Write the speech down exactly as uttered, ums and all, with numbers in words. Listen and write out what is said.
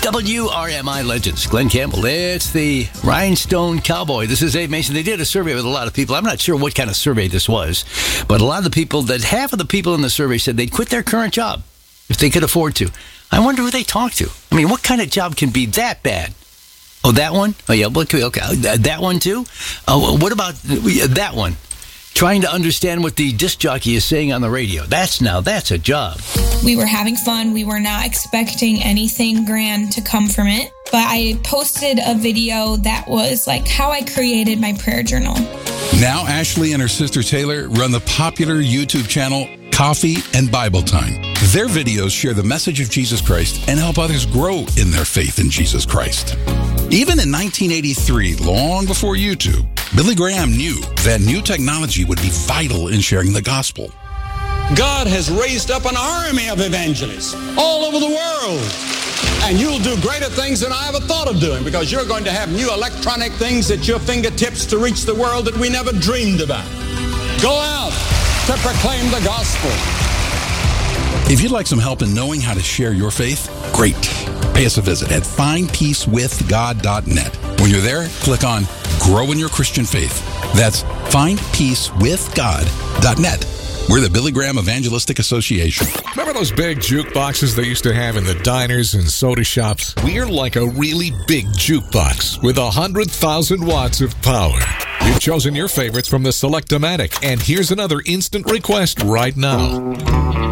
W R M I Legends, Glenn Campbell. It's the Rhinestone Cowboy. This is Dave Mason. They did a survey with a lot of people. I'm not sure what kind of survey this was, but a lot of the people, that half of the people in the survey said they'd quit their current job if they could afford to. I wonder who they talk to. I mean, what kind of job can be that bad? Oh, that one? Oh, yeah, okay, okay. That one too? Oh, what about that one? Trying to understand what the disc jockey is saying on the radio. That's now, that's a job. We were having fun. We were not expecting anything grand to come from it. But I posted a video that was like how I created my prayer journal. Now Ashley and her sister Taylor run the popular YouTube channel Coffee and Bible Time. Their videos share the message of Jesus Christ and help others grow in their faith in Jesus Christ. Even in nineteen eighty-three, long before YouTube, Billy Graham knew that new technology would be vital in sharing the gospel. God has raised up an army of evangelists all over the world. And you'll do greater things than I ever thought of doing, because you're going to have new electronic things at your fingertips to reach the world that we never dreamed about. Go out to proclaim the gospel. If you'd like some help in knowing how to share your faith, great. Pay us a visit at find peace with god dot net. When you're there, click on Grow in Your Christian Faith. That's find peace with god dot net. We're the Billy Graham Evangelistic Association. Remember those big jukeboxes they used to have in the diners and soda shops? We're like a really big jukebox with one hundred thousand watts of power. You've chosen your favorites from the Select-O-Matic, and here's another instant request right now.